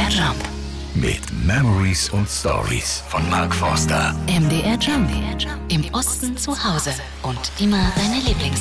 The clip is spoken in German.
Jump. Mit Memories und Stories von Mark Forster. MDR Jump. Im Osten zu Hause und immer deine Lieblings